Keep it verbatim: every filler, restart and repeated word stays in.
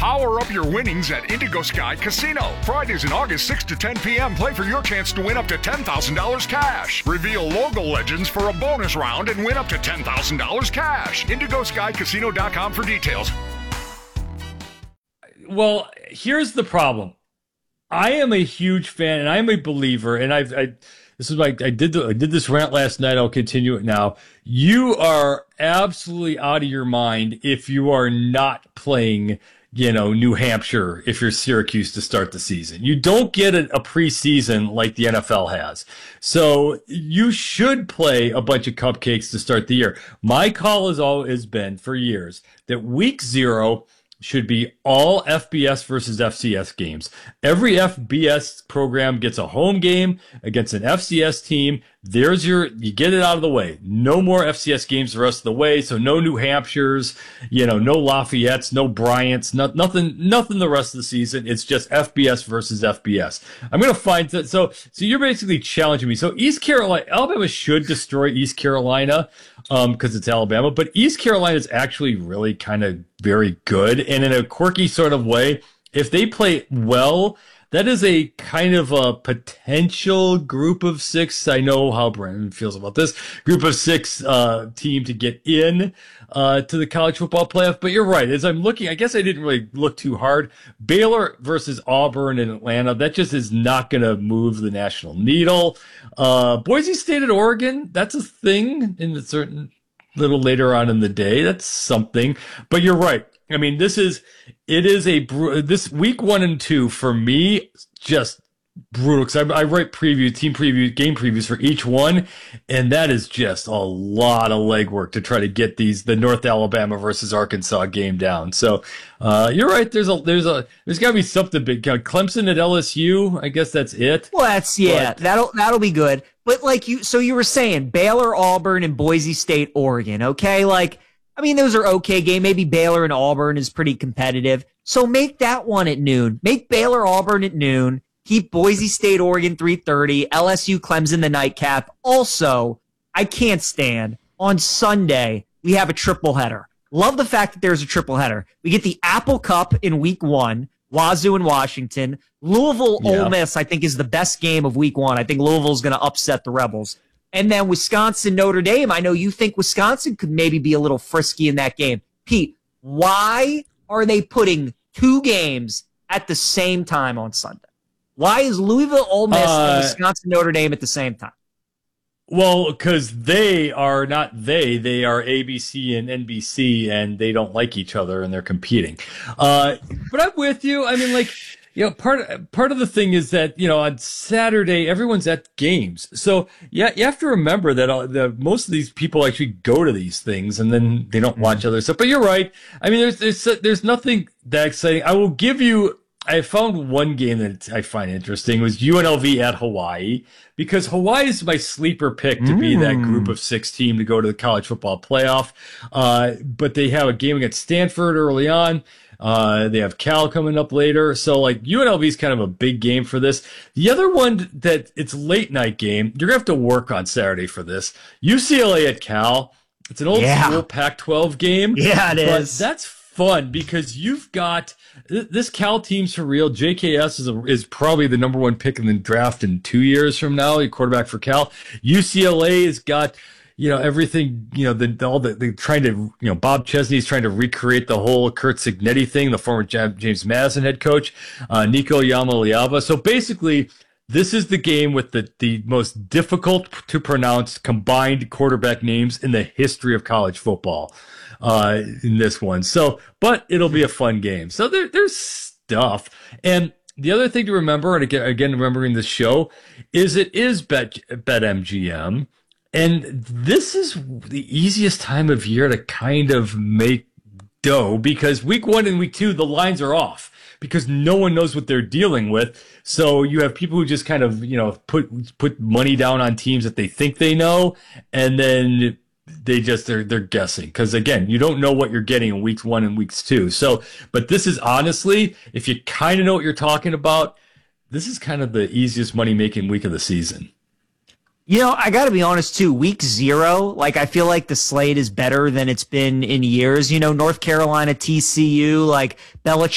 Power up your winnings at Indigo Sky Casino. Fridays in August, six to ten p.m. Play for your chance to win up to ten thousand dollars cash. Reveal logo legends for a bonus round and win up to ten thousand dollars cash. indigo sky casino dot com for details. Well, here's the problem. I am a huge fan, and I am a believer, and I've, I, this is like, I did the, I did this rant last night. I'll continue it now. You are absolutely out of your mind if you are not playing, you know, New Hampshire, if you're Syracuse to start the season. You don't get a, a preseason like the N F L has. So you should play a bunch of cupcakes to start the year. My call has always been for years that week zero should be all F B S versus F C S games. Every F B S program gets a home game against an F C S team. There's your, you get it out of the way. No more F C S games the rest of the way. So no New Hampshires, you know, no Lafayette's, no Bryant's, not, nothing, nothing the rest of the season. It's just F B S versus F B S. I'm going to find that. So, so you're basically challenging me. So East Carolina, Alabama should destroy East Carolina, um, cause it's Alabama, but East Carolina is actually really kind of very good. And in a quirky sort of way, if they play well, that is a kind of a potential group of six. I know how Brandon feels about this group of six uh, team to get in uh, to the college football playoff. But you're right. As I'm looking, I guess I didn't really look too hard. Baylor versus Auburn in Atlanta. That just is not going to move the national needle. Uh, Boise State at Oregon. That's a thing in a certain little later on in the day. That's something. But you're right. I mean, this is, it is a, this week one and two for me, just brutal. Cause I, I write preview, team preview, game previews for each one. And that is just a lot of legwork to try to get these, the North Alabama versus Arkansas game down. So, uh, you're right. There's a, there's a, there's gotta be something big. Clemson at L S U. I guess that's it. Well, that's, yeah, but, that'll, that'll be good. But like you, so you were saying Baylor, Auburn, and Boise State, Oregon. Okay. Like, I mean, those are okay games. Maybe Baylor and Auburn is pretty competitive. So make that one at noon. Make Baylor, Auburn at noon. Keep Boise State, Oregon three thirty. L S U, Clemson, the nightcap. Also, I can't stand, on Sunday, we have a triple header. Love the fact that there's a triple header. We get the Apple Cup in week one, Wazoo and Washington. Louisville, yeah. Ole Miss, I think, is the best game of week one. I think Louisville's going to upset the Rebels. And then Wisconsin, Notre Dame. I know you think Wisconsin could maybe be a little frisky in that game. Pete, why are they putting two games at the same time on Sunday? Why is Louisville, Ole Miss, uh, and Wisconsin, Notre Dame at the same time? Well, because they are not they. They are A B C and N B C, and they don't like each other, and they're competing. Uh, but I'm with you. I mean, like, you know, part part of the thing is that, you know, on Saturday everyone's at games, so yeah, you have to remember that uh, the most of these people actually go to these things and then they don't watch other stuff. But you're right. I mean, there's there's there's nothing that exciting. I will give you. I found one game that I find interesting was U N L V at Hawaii, because Hawaii is my sleeper pick to be that group of six team to go to the college football playoff. Uh, but they have a game against Stanford early on. Uh, they have Cal coming up later. So like U N L V is kind of a big game for this. The other one that it's late night game, you're gonna have to work on Saturday for this. U C L A at Cal. It's an old Yeah. school Pac twelve game. Yeah, it but is. That's fun because you've got this Cal team's for real. J K S is a, is probably the number one pick in the draft in two years from now. A quarterback for Cal. U C L A has got, you know, everything, you know, the, all the, they're trying to, you know, Bob Chesney's trying to recreate the whole Kurt Signetti thing, the former James Madison head coach, uh, Nico Yamaliava. So basically, this is the game with the, the most difficult to pronounce combined quarterback names in the history of college football, uh, in this one. So, but it'll be a fun game. So there, there's stuff. And the other thing to remember, and again, again, remembering the show, is it is Bet, BetMGM. And this is the easiest time of year to kind of make dough, because week one and week two, the lines are off because no one knows what they're dealing with. So you have people who just kind of, you know, put, put money down on teams that they think they know. And then they just, they're, they're guessing. Cause again, you don't know what you're getting in weeks one and weeks two. So, but this is honestly, if you kind of know what you're talking about, this is kind of the easiest money making week of the season. You know, I got to be honest, too. Week zero, like, I feel like the slate is better than it's been in years. You know, North Carolina, T C U, like, Belichick